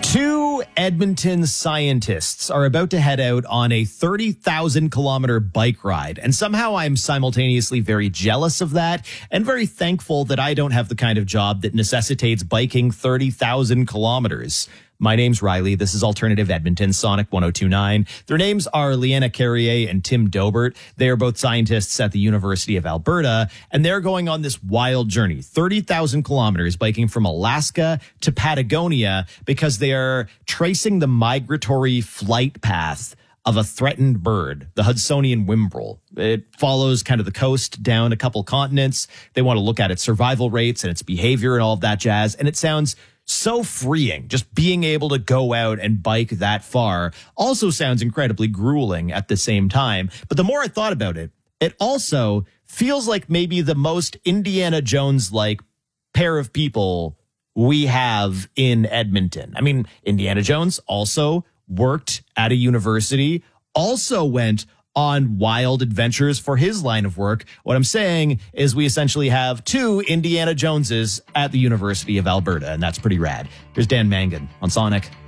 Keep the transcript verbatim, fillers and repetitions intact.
Two Edmonton scientists are about to head out on a thirty thousand kilometer bike ride. And somehow I'm simultaneously very jealous of that and very thankful that I don't have the kind of job that necessitates biking thirty thousand kilometers. My name's Riley. This is Alternative Edmonton, Sonic one oh two point nine. Their names are Leanna Carrier and Tim Dobert. They are both scientists at the University of Alberta, and they're going on this wild journey, thirty thousand kilometers, biking from Alaska to Patagonia, because they are tracing the migratory flight path of a threatened bird, the Hudsonian whimbrel. It follows kind of the coast down a couple continents. They want to look at its survival rates and its behavior and all of that jazz, and it sounds so freeing. Just being able to go out and bike that far also sounds incredibly grueling at the same time. But the more I thought about it, it also feels like maybe the most Indiana Jones-like pair of people we have in Edmonton. I mean, Indiana Jones also worked at a university, also went on wild adventures for his line of work. What I'm saying is we essentially have two Indiana Joneses at the University of Alberta, and that's pretty rad. Here's Dan Mangan on Sonic